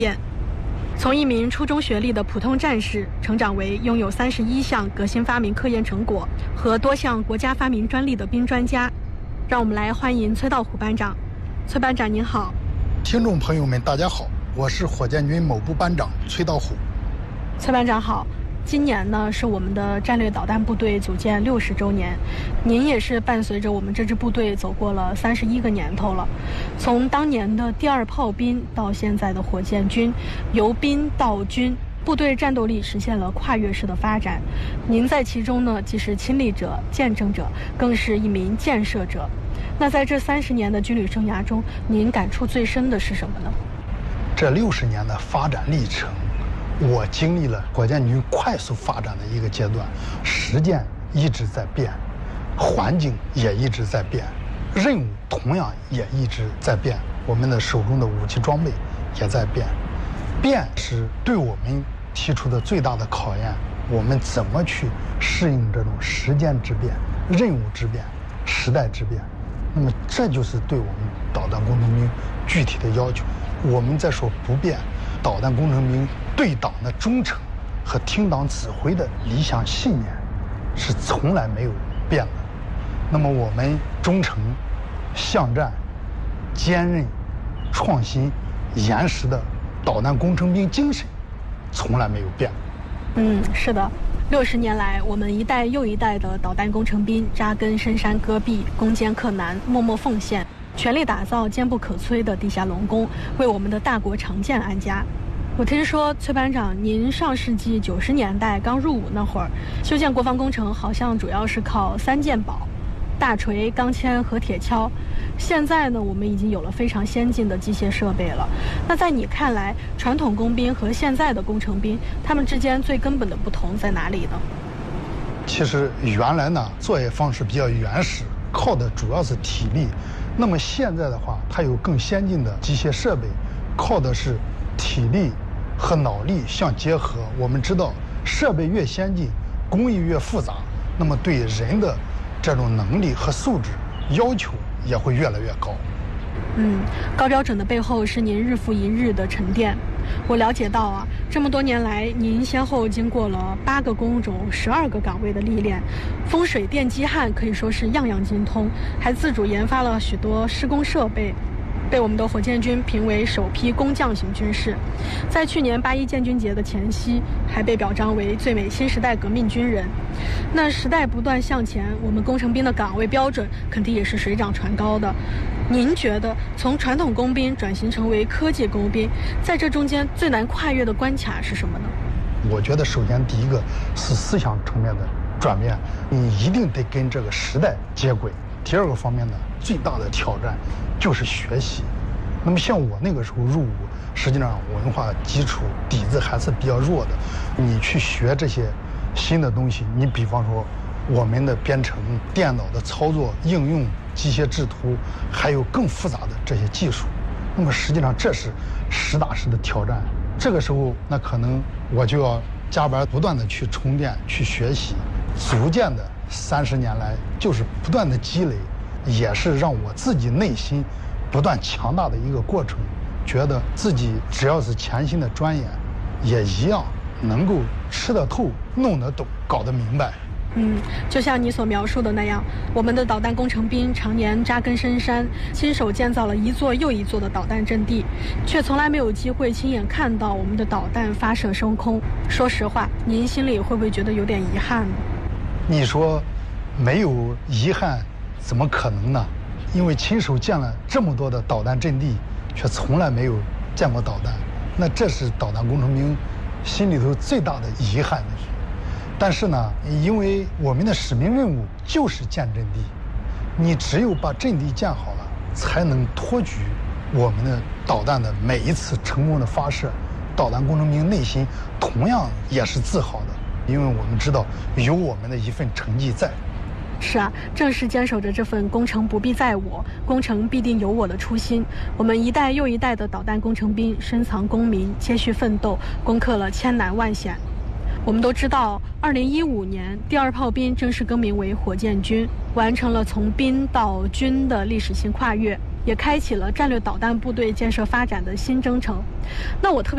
从一名初中学历的普通战士，成长为拥有31项革新发明科研成果和多项国家发明专利的兵专家。让我们来欢迎崔道虎班长。崔班长您好。 听众朋友们大家好，我是火箭军某部班长崔道虎。 崔班长好。今年呢是我们的战略导弹部队组建60周年，您也是伴随着我们这支部队走过了31个年头了。从当年的第2炮兵到现在的火箭军，由兵到军，部队战斗力实现了跨越式的发展。您在其中呢，既是亲历者、见证者，更是一名建设者。那在这30年的军旅生涯中，您感触最深的是什么呢？ 这60年的发展历程，我经历了火箭军快速发展的一个阶段，实践一直在变，环境也一直在变，任务同样也一直在变，我们的手中的武器装备也在变。变是对我们提出的最大的考验，我们怎么去适应这种时间之变、任务之变、时代之变。那么这就是对我们导弹工程兵具体的要求。我们在说不变，导弹工程兵对党的忠诚和听党指挥的理想信念是从来没有变的。那么我们忠诚、向战、坚韧、创新、严实的导弹工程兵精神从来没有变。 是的，60年来，我们一代又一代的导弹工程兵扎根深山戈壁，攻坚克难，默默奉献，全力打造坚不可摧的地下龙宫，为我们的大国长建安家。我听说崔班长，您上世纪90年代刚入伍那会儿，修建国防工程好像主要是靠3件宝：大锤、钢钎和铁锹。现在呢，我们已经有了非常先进的机械设备了。那在你看来，传统工兵和现在的工程兵，他们之间最根本的不同在哪里呢？ 其实原来呢，作业方式比较原始，靠的主要是体力。那么现在的话，它有更先进的机械设备，靠的是体力和脑力相结合。我们知道，设备越先进，工艺越复杂，那么对人的这种能力和素质要求也会越来越高。 高标准的背后是您日复一日的沉淀。我了解到啊，这么多年来，您先后经过了8个工种、12个岗位的历练，风水电机焊可以说是样样精通，还自主研发了许多施工设备，被我们的火箭军评为首批工匠型军事。在去年8·1建军节的前夕，还被表彰为最美新时代革命军人。那时代不断向前，我们工程兵的岗位标准肯定也是水涨船高的。您觉得从传统工兵转型成为科技工兵，在这中间最难跨越的关卡是什么呢？ 我觉得首先第一个是思想层面的转变，你一定得跟这个时代接轨。第二个方面呢，最大的挑战就是学习。那么像我那个时候入伍，实际上文化基础底子还是比较弱的，你去学这些新的东西，你比方说我们的编程、电脑的操作、应用、机械制图，还有更复杂的这些技术，那么实际上这是实打实的挑战。这个时候，那可能我就要加班不断的去充电、去学习，逐渐的30年来就是不断的积累，也是让我自己内心不断强大的一个过程。觉得自己只要是潜心的钻研，也一样能够吃得透、弄得懂、搞得明白。 就像你所描述的那样，我们的导弹工程兵常年扎根深山，亲手建造了一座又一座的导弹阵地，却从来没有机会亲眼看到我们的导弹发射升空。说实话，您心里会不会觉得有点遗憾呢？ 你说没有遗憾怎么可能呢？因为亲手建了这么多的导弹阵地，却从来没有见过导弹，那这是导弹工程兵心里头最大的遗憾的事。但是呢，因为我们的使命任务就是建阵地，你只有把阵地建好了，才能托举我们的导弹的每一次成功的发射。导弹工程兵内心同样也是自豪的，因为我们知道有我们的一份成绩在。 是啊，正是坚守着这份工程不必在我，工程必定有我的初心，我们一代又一代的导弹工程兵深藏功名，接续奋斗，攻克了千难万险。我们都知道，2015年第2炮兵正式更名为火箭军，完成了从兵到军的历史性跨越，也开启了战略导弹部队建设发展的新征程。那我特别